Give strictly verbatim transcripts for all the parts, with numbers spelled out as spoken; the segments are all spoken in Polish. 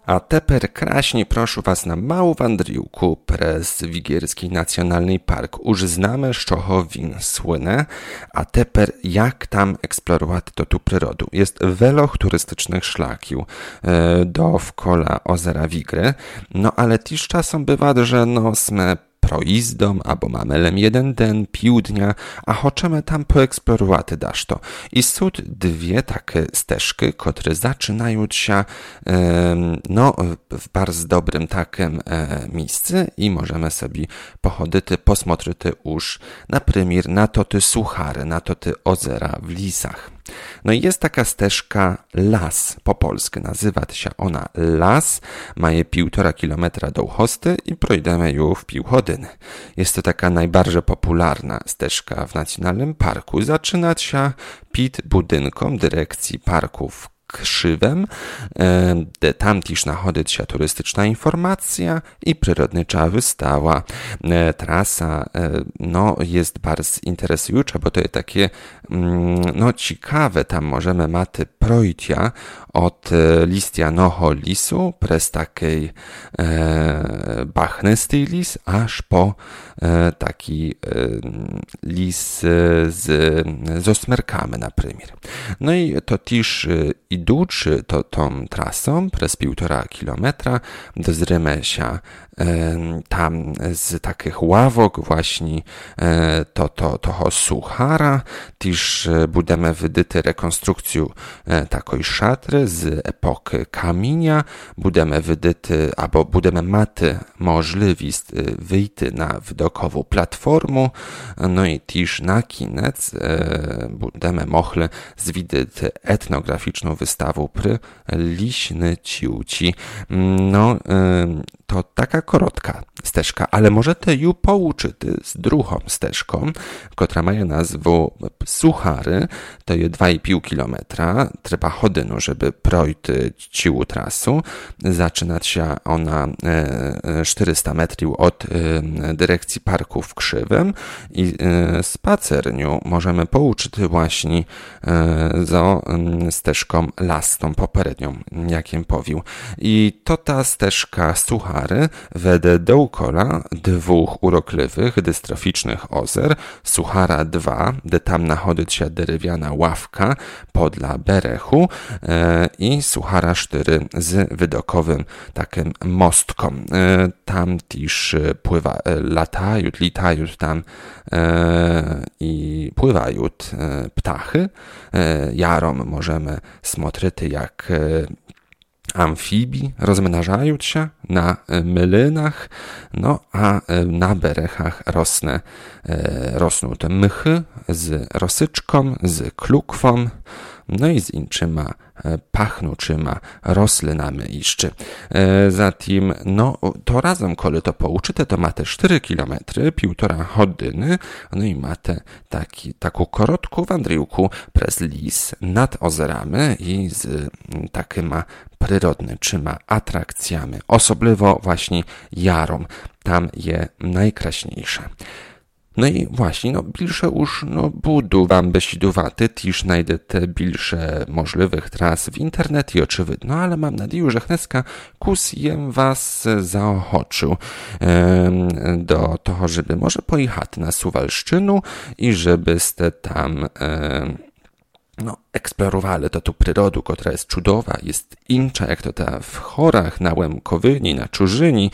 A teper kraśnie proszę was na mału wandriłku prez Wigierski Nacjonalny Park už znamy z čoho він słyne, a teper jak tam eksplorować to tu przyrodu. Jest weloch turystycznych szlakiów e, dookoła ozera Wigry, no ale też czasem bywa, że no sme proizdą, albo mamy lem jeden den, pił dnia, a chcemy tam poeksplorować dasz to. I są dwie takie ścieżki, które zaczynają się no, w bardzo dobrym takim e, miejscu i możemy sobie pochodzić, posmotrzyć już na przykład na to te suchary, na to te ozera w lisach. No i jest taka ścieżka Las po polsku, nazywa się ona Las, ma je półtora kilometra do hosty i przejdziemy ją w pół godziny. Jest to taka najbardziej popularna ścieżka w Nacjonalnym Parku. Zaczyna się przed budynkiem dyrekcji parków Krzywem, e, tam też znajduje się turystyczna informacja i przyrodnicza wystawa. E, trasa e, no, jest bardzo interesująca, bo to jest takie mm, no, ciekawe. Tam możemy maty projścia od e, listianego lisu przez takiej e, bachnysty lis, aż po e, taki e, lis z, z osmerkami na przykład. No i to też e, idący to tą trasą przez półtora kilometra dozrymy się e, tam z takich ławok właśnie e, to, to, toho suchara, też e, będziemy wydyty rekonstrukcję e, takiej szatry z epoki kamienia, będziemy wydyty, albo będziemy maty możliwość wyjść na widokową platformę, no i też na koniec e, będziemy mogli zwidzieć etnograficzną wystawę przy liśny ciuci. No, to taka krótka ścieżka, ale możecie ją pouczyć z drugą ścieżką, która ma nazwę Suchary, to jest dwa i pół kilometra, trzeba chodynu, żeby projść ciłu trasu. Zaczyna się ona czterysta metrów od dyrekcji parku w Krzywym i spacerniu możemy pouczyć właśnie za ścieżką Las, tą poprzednią, jakiem powił. I to ta ścieżka Suchary wede dookoła dwóch urokliwych, dystroficznych ozer, Suchara dwa, gdzie tam nachodzi się drewniana ławka podla berechu e, i Suchara cztery z widokowym takim mostkom. E, tam też pływa, e, latają, litają tam e, i pływają e, ptachy. E, jarom możemy smotrzyć jak e, amfibii rozmnażają się na mylynach, no a na berechach rosnę, rosną te mychy z rosyczką, z klukwą, no i z inczyma pachnuczyma roślinami jeszcze. Zatem, no, to razem, kole to pouczyte, to macie cztery kilometry, półtora godziny, no i macie taki, taką krótką wandriłkę przez lis nad ozerami i z takima przyrodniczyma atrakcjami. Osobliwo właśnie jarom, tam je najkraśniejsze. No i właśnie, no, bliższe już, no, budu wam besiduwaty, też znajdziecie bliższe możliwych tras w internecie, oczywiście, no, ale mam nadzieję, że chneska kus jem was zaochoczył e, do toho, żeby może pojechać na Suwalszczynu i żebyście tam e, no, eksplorowali to tu przyrodu, która jest cudowa, jest incza, jak to ta w chorach, na Łemkowyni, na Czurzyni.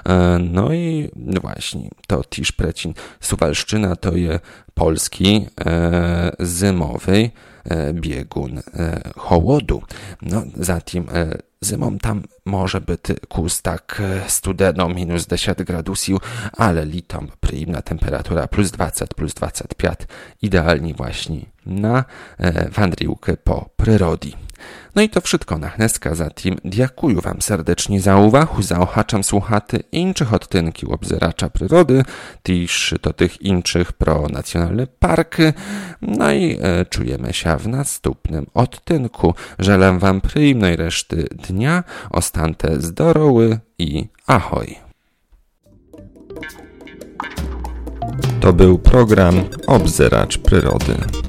No i no właśnie, to też precin Suwalszczyna to jest polski e, zimowy e, biegun e, hołodu. No, zatem e, zimą tam może być kus tak studeno, minus dziesięć gradusów, ale litom przyjemna temperatura plus dwadzieścia, plus dwadzieścia pięć, idealnie właśnie na e, wandriłkę po przyrodzie. No i to wszystko na chneska, zatem dziękuję wam serdecznie za uwagę, zaochaczam słuchaty inczych odtynki obzeracza przyrody, też do tych inczych pro nacjonalne parki, no i e, czujemy się w następnym odtynku. Żelę wam przyjemnej reszty dnia, ostante zdrowy i ahoj. To był program Obzeracz Przyrody.